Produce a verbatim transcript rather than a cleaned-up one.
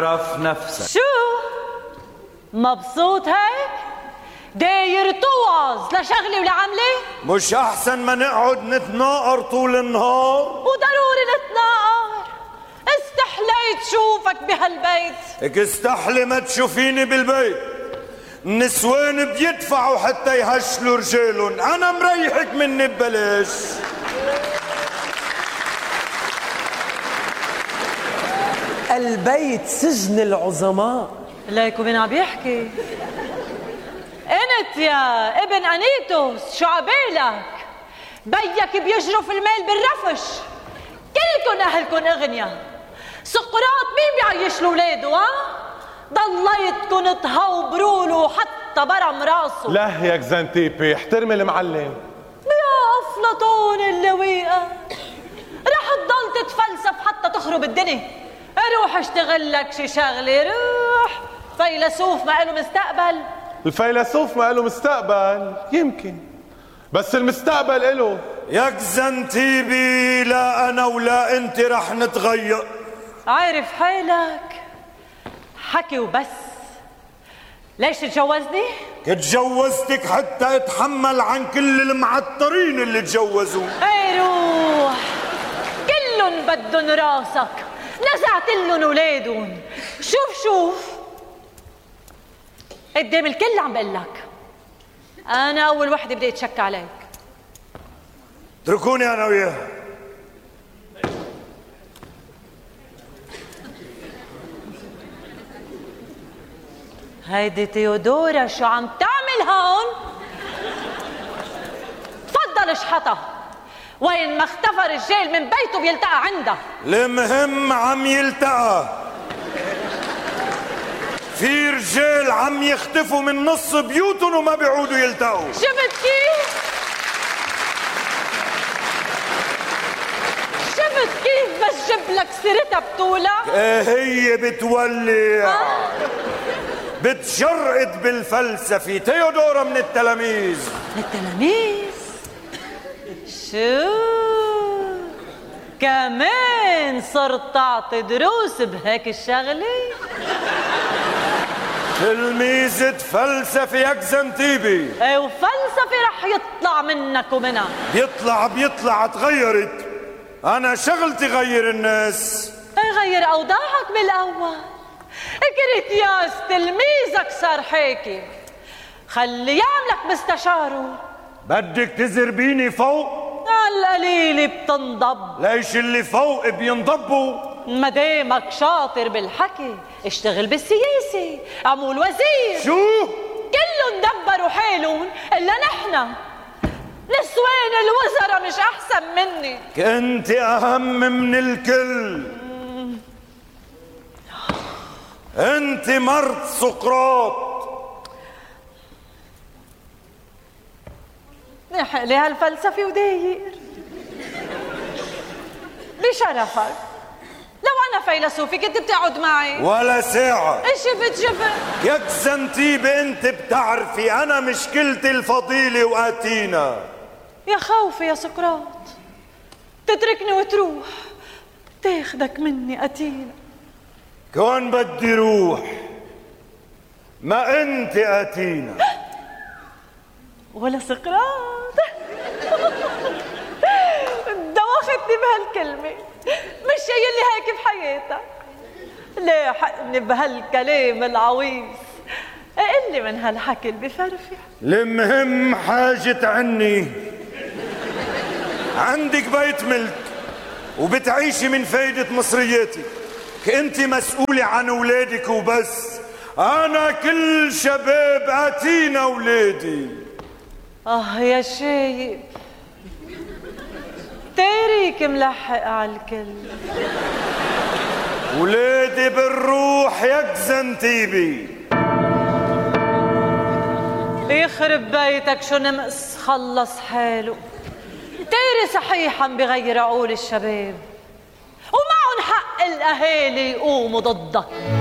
عرف نفسك. شو؟ مبسوط هيك؟ داير توعظ لا شغلي ولا عملي؟ مش أحسن ما نقعد نتناقر طول النهار؟ وضروري نتناقر. استحليت شوفك بهالبيت. هيك استحلي ما تشوفيني بالبيت. النسوان بيدفعوا حتى يهشلوا رجالهم، أنا مريحك مني ببلاش. البيت سجن العظماء. ليكو مين عم يحكي؟ انت يا ابن انيتوس شو عبالك؟ بيك بيجرف المال بالرفش. كلكن اهلكن اغنيا. سقراط مين بيعيش لاولاده؟ ها؟ ضليتكن تهوبرولو حتى برم راسه. لا يا كزانتيبي احترمي المعلم. يا افلاطون اللويقه، رح تضل تتفلسف حتى تخرب الدنيا. روح اشتغل لك شي شغله، روح. فيلسوف ما له مستقبل. الفيلسوف ما له مستقبل يمكن، بس المستقبل له. يا كزانتيبي لا أنا ولا أنت رح نتغير. عارف حالك، حكي وبس. ليش تجوزني؟ تجوزتك حتى اتحمل عن كل المعطرين اللي تجوزوا. اي روح، كلن بدن راسك. نزعت لن ولادن. شوف شوف قدام الكل عم بقول لك، انا اول وحده بدي اتشك عليك. اتركوني انا وياه. هيدي تيودورا شو عم تعمل هون؟ تفضل اشحطها. وين ما اختفى رجال من بيته بيلتقى عندها. المهم عم يلتقى. في رجال عم يختفوا من نص بيوتهم وما بيعودوا يلتقوا. شفت كيف؟ شفت كيف بس جيب لك سيرتها بتولع؟ ايه هي بتولع. آه؟ بتجرد بالفلسفة. تيودورا من التلاميذ. من التلاميذ؟ شو كمان صرت تعطي دروس بهيك الشغلة؟ تلميذة فلسفة يا كزانتيبي. ايه وفلسفة رح يطلع منك ومنها. بيطلع بيطلع تغيرت. أنا شغلتي غير الناس. غير أوضاعك بالأول. كريتياس تلميذك صار هيك، خلي يعملك مستشاره. بدك تزربيني فوق؟ القليل بتنضب. ليش اللي فوق بينضبوا؟ مدامك شاطر بالحكي اشتغل بالسياسة، عمول وزير. شو؟ كلهم دبروا حالهم إلا نحن. نسوان الوزراء مش أحسن مني. كنت أهم من الكل. أنت مرت سقراط. نحق لي هالفلسفة وداير بشرفك. لو أنا فيلسوفي كنت بتقعد معي ولا ساعة. شفت شفت يا كزانتيبي أنت بتعرفي أنا مشكلتي الفضيلة وأتينا. يا خوفي يا سقراط تتركني وتروح، تاخدك مني أتينا. كون بدي روح ما أنت أتينا ولا سقراط. دوختني بهالكلمة، مش شي اللي هيك بحياتك. لاحقني بهالكلام العويص، اقلي من هالحكي اللي بفرفح. المهم حاجة عني. عندك بيت ملك وبتعيشي من فايدة مصرياتك. انت مسؤولة عن اولادك وبس. انا كل شباب اتينا اولادي. اه يا شايب تاريك ملحق على الكل. ولادي بالروح يا كزانتيبي. يخرب بيتك شو نمقص خلص حاله. تاري صحيح عم بغير عقول الشباب ومعهم حق الاهالي يقوموا ضدك.